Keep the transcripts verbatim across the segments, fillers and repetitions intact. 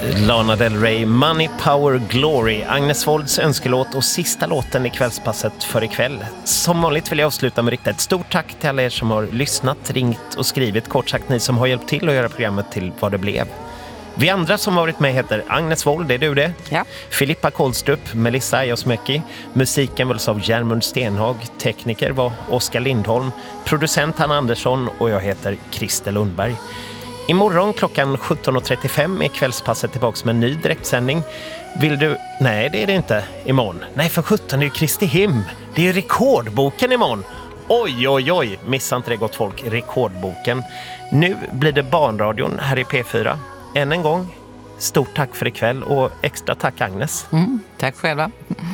Lana Del Rey, Money, Power, Glory, Agnes Wolds önskelåt och sista låten i kvällspasset för ikväll. Som vanligt vill jag avsluta med att rikta ett stort tack till alla er som har lyssnat, ringt och skrivit. Kort sagt, ni som har hjälpt till att göra programmet till vad det blev. Vi andra som har varit med heter Agnes Wold, det är du det? Ja. Filippa Kolstrup, Melissa Ajosmäki. Musiken väls av Germund Stenhag. Tekniker var Oskar Lindholm. Producent Hanna Andersson och jag heter Christer Lundberg. Imorgon klockan sjutton och trettiofem är kvällspasset tillbaka med en ny direktsändning. Vill du... Nej, det är det inte imorgon. Nej, för sjutton är ju Kristi him. Det är rekordboken imorgon. Oj, oj, oj. Missa inte det, gott folk. Rekordboken. Nu blir det barnradion här i P fyra. Än en gång, stort tack för ikväll och extra tack Agnes. Mm, tack själva.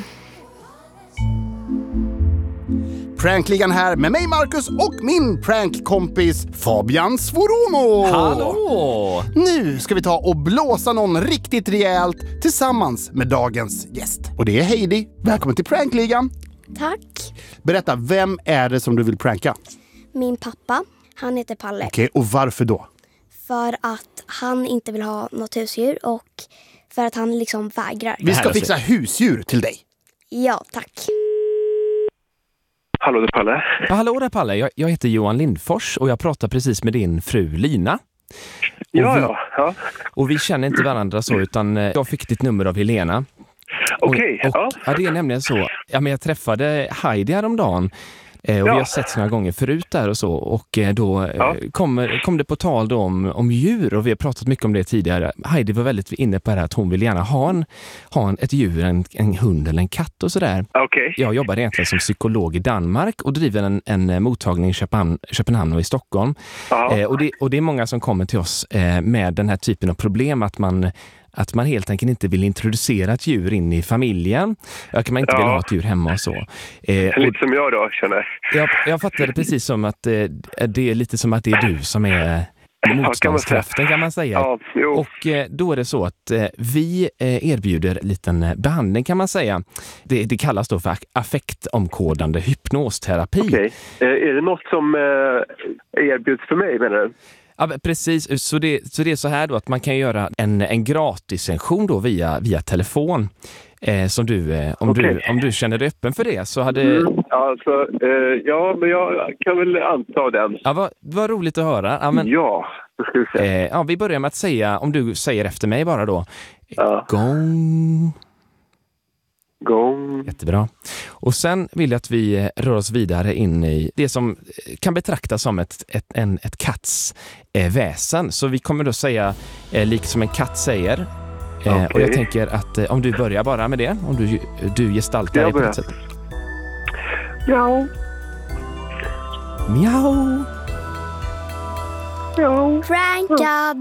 Prankligan här med mig Marcus och min prankkompis Fabian Svoromo. Hallå! Nu ska vi ta och blåsa någon riktigt rejält tillsammans med dagens gäst. Och det är Heidi. Välkommen till Prankligan. Tack. Berätta, vem är det som du vill pranka? Min pappa, han heter Palle. Okej, och varför då? För att han inte vill ha något husdjur och för att han liksom vägrar. Vi ska fixa husdjur till dig. Ja, tack. Hallå, det är Palle. Ja, hallå där Palle, jag, jag heter Johan Lindfors och jag pratar precis med din fru Lina. Ja, vi, ja, ja. Och vi känner inte varandra så, utan jag fick ditt nummer av Helena. Okej, okay, ja. Ja, det är nämligen så. Ja, men jag träffade Heidi häromdagen. Eh, och ja. vi har sett några gånger förut där och så. Och eh, då ja. eh, kommer, kom det på tal då om, om djur. Och vi har pratat mycket om det tidigare. Heidi var väldigt inne på det här att hon vill gärna ha, en, ha en, ett djur, en, en hund eller en katt och sådär. Okay. Jag jobbar egentligen som psykolog i Danmark och driver en, en mottagning i Köpenhamn, Köpenhamn och i Stockholm. Eh, och, det, och det är många som kommer till oss eh, med den här typen av problem att man Att man helt enkelt inte vill introducera ett djur in i familjen. Att man inte ja. vill ha ett djur hemma och så. Eh, och lite som jag då, känner. Jag, jag fattar det precis som att eh, det är lite som att det är du som är motståndskraften, kan man säga. Ja, jo. Och eh, då är det så att eh, vi eh, erbjuder en liten behandling, kan man säga. Det, det kallas då för affektomkodande hypnosterapi. Okej. Eh, är det något som eh, erbjuds för mig, menar du? Ja, precis. Så det, så det är så här då att man kan göra en, en gratis session då via, via telefon. Eh, som du, eh, om, okay. du, om du känner dig öppen för det så hade... Mm, alltså, eh, ja, men jag kan väl anta den. Ja, vad, vad roligt att höra. Ja, men, ja, då ska vi se. Eh, ja, vi börjar med att säga, om du säger efter mig bara då. Ja. Gång... Gång. Jättebra. Och sen vill jag att vi rör oss vidare in i det som kan betraktas som ett, ett, en, ett katts eh, väsen. Så vi kommer då säga, eh, likt som en katt säger. Eh, okay. Och jag tänker att eh, om du börjar bara med det, om du, du gestaltar det på ett sätt. Miau. Miau. Miau. Prankad.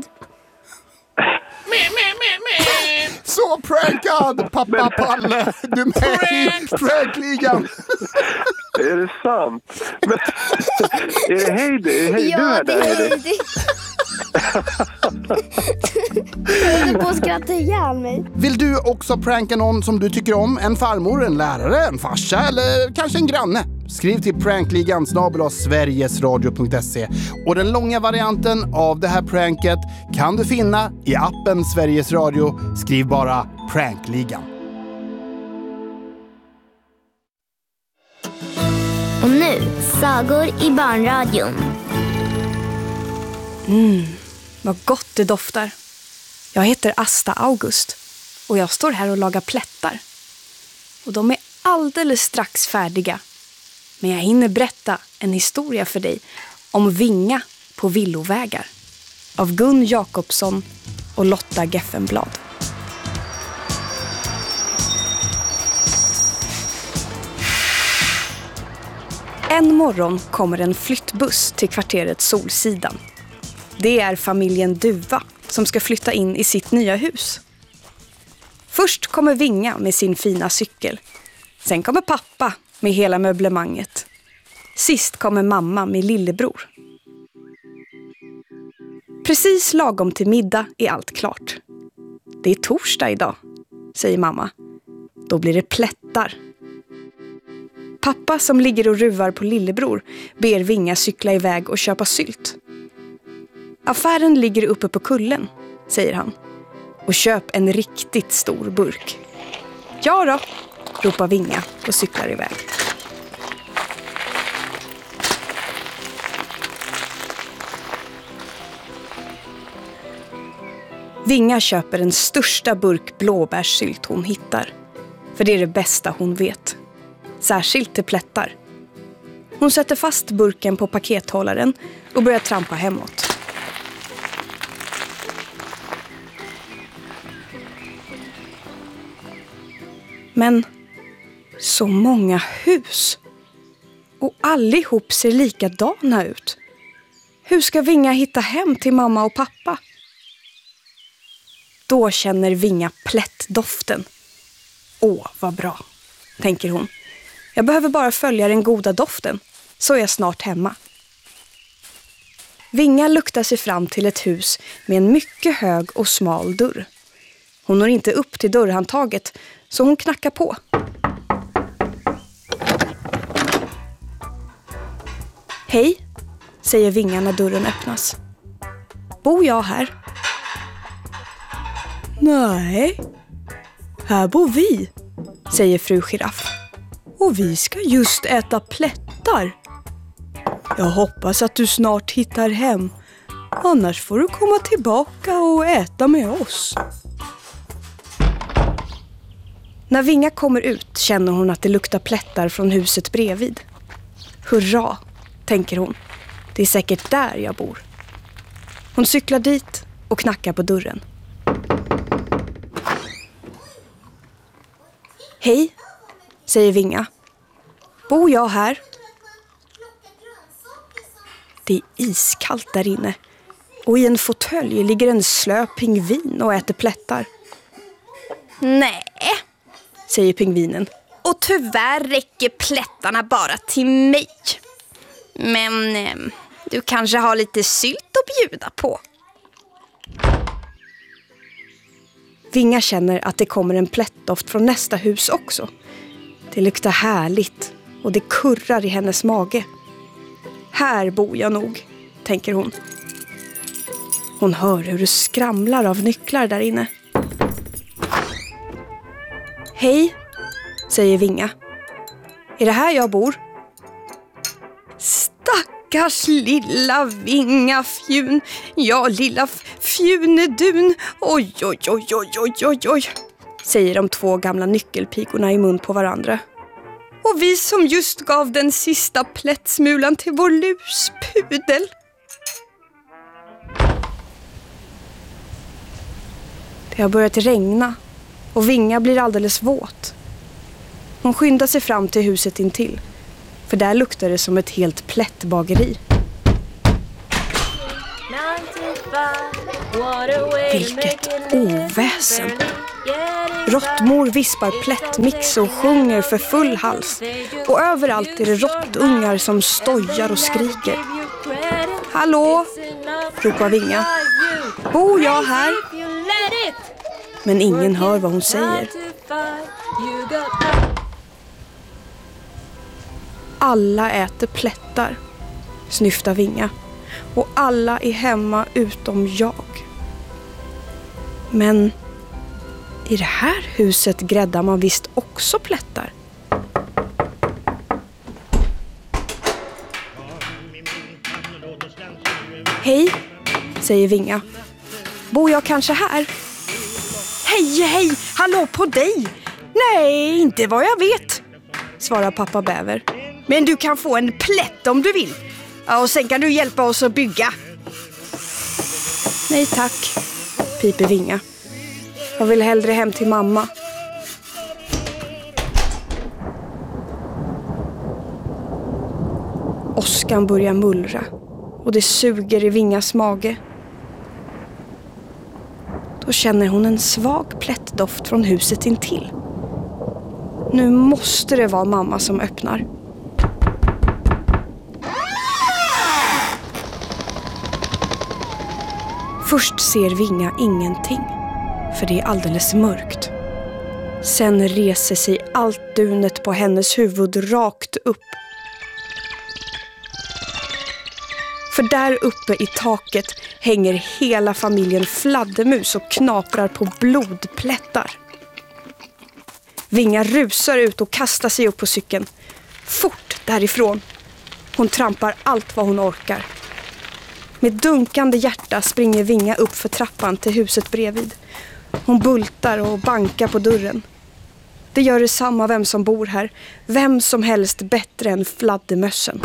Så prankad, pappa Palle. Du är med i prankligan. Är det sant? Men, är det Heidi? Är Heidi ja, du är det är Heidi. Jag håller på att skratta ihjäl mig. Vill du också pranka någon som du tycker om? En farmor, en lärare, en farsa eller kanske en granne? Skriv till prankligan snabel-a sverigesradio punkt se. Och den långa varianten av det här pranket kan du finna i appen Sveriges Radio. Skriv bara prankligan. Och nu, sagor i barnradion. Mm, vad gott det doftar. Jag heter Asta August och jag står här och lagar plättar. Och de är alldeles strax färdiga. Men jag hinner berätta en historia för dig om Vinga på villovägar av Gun Jakobsson och Lotta Geffenblad. En morgon kommer en flyttbuss till kvarteret Solsidan. Det är familjen Duva som ska flytta in i sitt nya hus. Först kommer Vinga med sin fina cykel. Sen kommer pappa med hela möblemanget. Sist kommer mamma med lillebror. Precis lagom till middag är allt klart. Det är torsdag idag, säger mamma. Då blir det plättar. Pappa som ligger och ruvar på lillebror ber Vinga cykla iväg och köpa sylt. Affären ligger uppe på kullen, säger han. och köp en riktigt stor burk. Ja då, ropar Vinga och cyklar iväg. Vinga köper den största burk blåbärssylt hon hittar. För det är det bästa hon vet. Särskilt till plättar. Hon sätter fast burken på pakethållaren och börjar trampa hemåt. Men så många hus. Och allihop ser likadana ut. Hur ska Vinga hitta hem till mamma och pappa? Då känner Vinga plättdoften. Åh, vad bra, tänker hon. Jag behöver bara följa den goda doften, så är jag snart hemma. Vinga luktar sig fram till ett hus med en mycket hög och smal dörr. Hon når inte upp till dörrhandtaget, så hon knackar på. Hej, säger Vinga när dörren öppnas. Bor jag här? Nej, här bor vi, säger fru Giraff. Och vi ska just äta plättar. Jag hoppas att du snart hittar hem. Annars får du komma tillbaka och äta med oss. När Vinga kommer ut känner hon att det luktar plättar från huset bredvid. Hurra, tänker hon. Det är säkert där jag bor. Hon cyklar dit och knackar på dörren. Hej, säger Vinga. Bor jag här? Det är iskallt där inne. Och i en fåtölj ligger en slö pingvin och äter plättar. Nej, säger pingvinen. Och tyvärr räcker plättarna bara till mig. Men eh, du kanske har lite sylt att bjuda på. Vinga känner att det kommer en plättdoft från nästa hus också. Det luktar härligt och det kurrar i hennes mage. Här bor jag nog, tänker hon. Hon hör hur det skramlar av nycklar där inne. Hej, säger Vinga. Är det här jag bor? Stackars lilla Vingafjun. Ja, lilla fjunedun. Oj, oj, oj, oj, oj, oj, oj, säger de två gamla nyckelpigorna i mun på varandra. Och vi som just gav den sista plättsmulan till vår luspudel. Det har börjat regna och Vinga blir alldeles våt. Hon skyndar sig fram till huset intill, för där luktar det som ett helt plättbageri. Vilket oväsen! Råttmor vispar plättmix och sjunger för full hals. Och överallt är det råttungar som stojar och skriker. Hallå, ropar Vinga. Bor jag här? Men ingen hör vad hon säger. Alla äter plättar, snyftar Vinga. Och alla är hemma utom jag. Men i det här huset gräddar man visst också plättar. Hej, säger Vinga. Bor jag kanske här? Hej, hej, hallå på dig! Nej, inte vad jag vet, svarar pappa bäver. Men du kan få en plätt om du vill. Ja, och sen kan du hjälpa oss att bygga. Nej tack, piper Vinga. Jag vill hellre hem till mamma. Åskan börjar mullra och det suger i Vingas mage. Då känner hon en svag plättdoft från huset intill. Nu måste det vara mamma som öppnar. Först ser Vinga ingenting, för det är alldeles mörkt. Sen reser sig allt dunet på hennes huvud rakt upp. För där uppe i taket hänger hela familjen fladdermus och knaprar på blodplättar. Vinga rusar ut och kastar sig upp på cykeln. Fort därifrån. Hon trampar allt vad hon orkar. Med dunkande hjärta springer Vinga upp för trappan till huset bredvid. Hon bultar och bankar på dörren. Det gör detsamma vem som bor här. Vem som helst bättre än fladdermössen.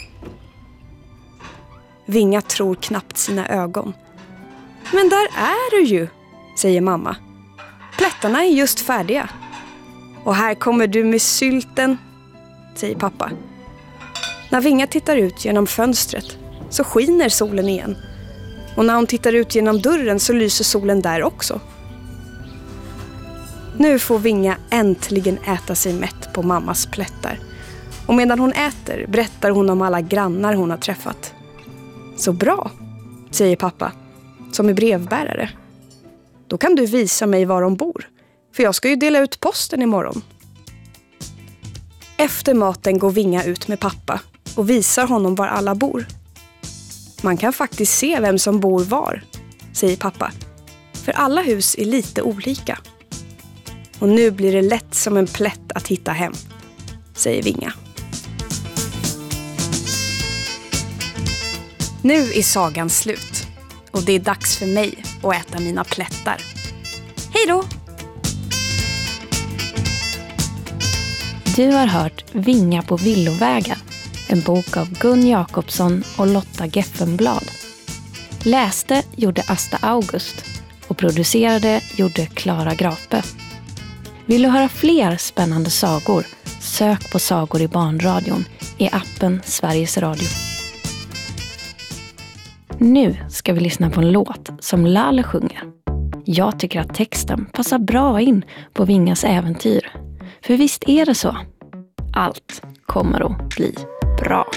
Vinga tror knappt sina ögon. Men där är du ju, säger mamma. Plättarna är just färdiga. Och här kommer du med sylten, säger pappa. När Vinga tittar ut genom fönstret så skiner solen igen. Och när hon tittar ut genom dörren så lyser solen där också. Nu får Vinga äntligen äta sig mätt på mammas plättar. Och medan hon äter berättar hon om alla grannar hon har träffat. Så bra, säger pappa, som är brevbärare. Då kan du visa mig var de bor, för jag ska ju dela ut posten imorgon. Efter maten går Vinga ut med pappa och visar honom var alla bor. Man kan faktiskt se vem som bor var, säger pappa, för alla hus är lite olika. Och nu blir det lätt som en plätt att hitta hem, säger Vinga. Nu är sagan slut och det är dags för mig att äta mina plättar. Hej då! Du har hört Vinga på villovägar, en bok av Gun Jakobsson och Lotta Geffenblad. Läste gjorde Asta August och producerade gjorde Klara Grape. Vill du höra fler spännande sagor? Sök på Sagor i barnradion i appen Sveriges Radio. Nu ska vi lyssna på en låt som Lalle sjunger. Jag tycker att texten passar bra in på Vingas äventyr. För visst är det så? Allt kommer att bli bra.